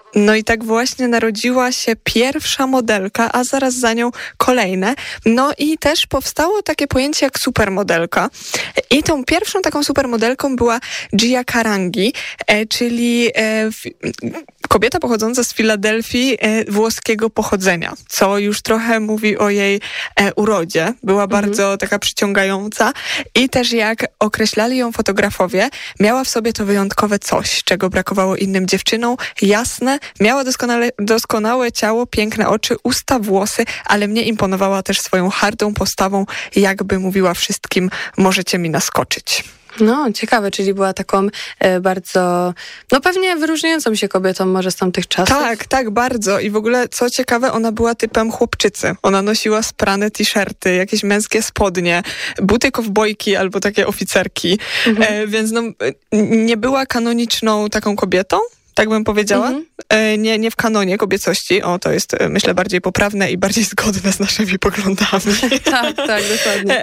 No i tak właśnie narodziła się pierwsza modelka, a zaraz za nią kolejne. No i też powstało takie pojęcie jak supermodelka. I tą pierwszą taką supermodelką była Gia Carangi, czyli kobieta pochodząca z Filadelfii, włoskiego pochodzenia, co już trochę mówi o jej urodzie. Była bardzo taka przyciągająca i też jak określali ją fotografowie, miała w sobie to wyjątkowe coś, czego brakowało innym dziewczynom. Jasne, miała doskonałe ciało, piękne oczy, usta, włosy, ale mnie imponowała też swoją hardą postawą, jakby mówiła wszystkim, możecie mi naskoczyć. No, ciekawe, czyli była taką bardzo, no pewnie wyróżniającą się kobietą może z tamtych czasów. Tak, bardzo. I w ogóle, co ciekawe, ona była typem chłopczycy. Ona nosiła sprane t-shirty, jakieś męskie spodnie, buty kowbojki albo takie oficerki. Więc no, nie była kanoniczną taką kobietą, tak bym powiedziała. Nie w kanonie kobiecości. O, to jest, myślę, bardziej poprawne i bardziej zgodne z naszymi poglądami. tak, dokładnie.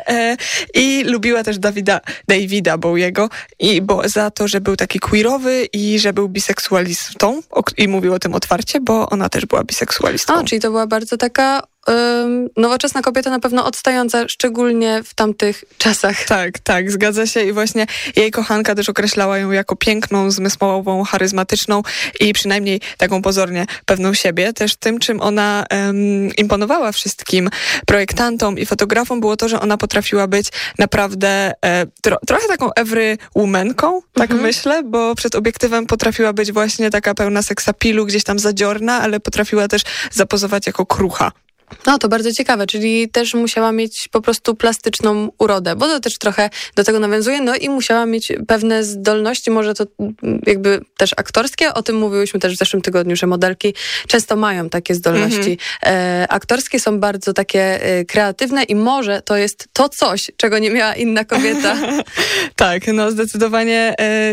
I lubiła też Davida Bowiego bo za to, że był taki queerowy i że był biseksualistą i mówił o tym otwarcie, bo ona też była biseksualistką. O, czyli to była bardzo taka nowoczesna kobieta, na pewno odstająca, szczególnie w tamtych czasach. Tak, zgadza się i właśnie jej kochanka też określała ją jako piękną, zmysłową, charyzmatyczną i przynajmniej taką pozornie pewną siebie. Też tym, czym ona imponowała wszystkim projektantom i fotografom, było to, że ona potrafiła być naprawdę trochę taką every womanką, tak myślę, bo przed obiektywem potrafiła być właśnie taka pełna seksapilu, gdzieś tam zadziorna, ale potrafiła też zapozować jako krucha. No, to bardzo ciekawe, czyli też musiała mieć po prostu plastyczną urodę, bo to też trochę do tego nawiązuje, no i musiała mieć pewne zdolności, może to jakby też aktorskie, o tym mówiłyśmy też w zeszłym tygodniu, że modelki często mają takie zdolności aktorskie, są bardzo takie kreatywne i może to jest to coś, czego nie miała inna kobieta. Tak, no zdecydowanie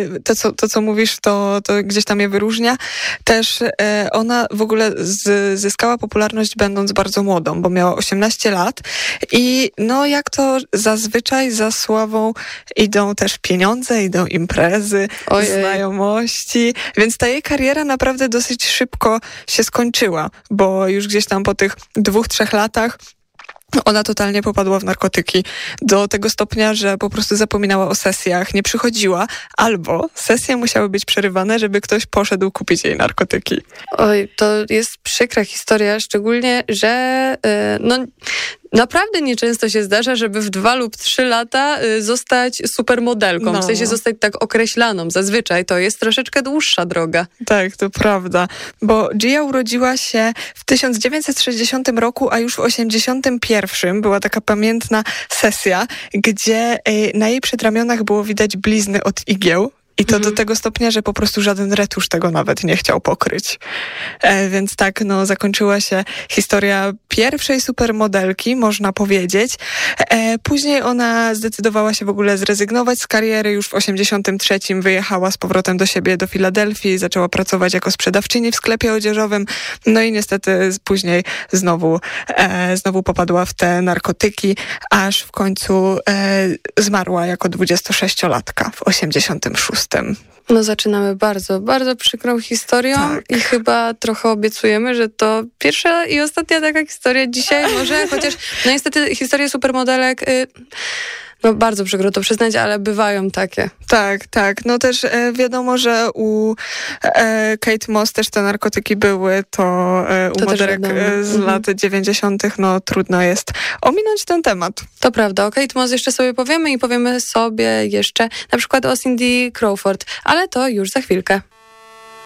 to co mówisz, to gdzieś tam je wyróżnia. Też ona w ogóle zyskała popularność będąc bardzo młodą, bo miała 18 lat i no jak to zazwyczaj za sławą idą też pieniądze, idą imprezy, znajomości, więc ta jej kariera naprawdę dosyć szybko się skończyła, bo już gdzieś tam po tych 2-3 latach ona totalnie popadła w narkotyki do tego stopnia, że po prostu zapominała o sesjach, nie przychodziła, albo sesje musiały być przerywane, żeby ktoś poszedł kupić jej narkotyki. Oj, to jest przykra historia, szczególnie, że naprawdę nieczęsto się zdarza, żeby w 2 lub 3 lata zostać supermodelką, w sensie zostać tak określaną. Zazwyczaj to jest troszeczkę dłuższa droga. Tak, to prawda, bo Gia urodziła się w 1960 roku, a już w 1981 była taka pamiętna sesja, gdzie na jej przedramionach było widać blizny od igieł. I to do tego stopnia, że po prostu żaden retusz tego nawet nie chciał pokryć. Więc tak, no, zakończyła się historia pierwszej supermodelki, można powiedzieć. Później ona zdecydowała się w ogóle zrezygnować z kariery. Już w 83 wyjechała z powrotem do siebie, do Filadelfii. Zaczęła pracować jako sprzedawczyni w sklepie odzieżowym. No i niestety później znowu popadła w te narkotyki, aż w końcu zmarła jako 26-latka w 86. No zaczynamy bardzo, bardzo przykrą historią i chyba trochę obiecujemy, że to pierwsza i ostatnia taka historia dzisiaj może, chociaż no niestety historie supermodelek no bardzo przykro to przyznać, ale bywają takie. Tak. No też wiadomo, że u Kate Moss też te narkotyki były, to u modelek z lat 90. no trudno jest ominąć ten temat. To prawda, o Kate Moss jeszcze sobie powiemy i powiemy sobie jeszcze na przykład o Cindy Crawford, ale to już za chwilkę.